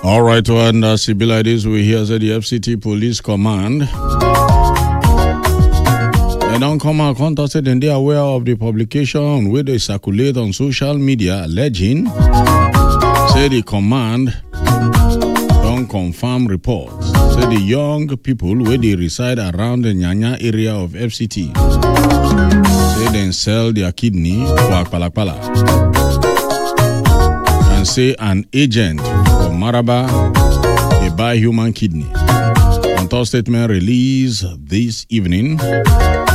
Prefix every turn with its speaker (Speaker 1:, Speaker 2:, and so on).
Speaker 1: All right, and CB like this, we hear that the FCT Police Command. They don't come out contested and they are aware of the publication where they circulate on social media alleging, say the command don't confirm reports. Say the young people where they reside around the Nyanya area of FCT, say they sell their kidney for Akpalakpala. And say an agent from Maraba, they buy human kidney. On top statement released this evening,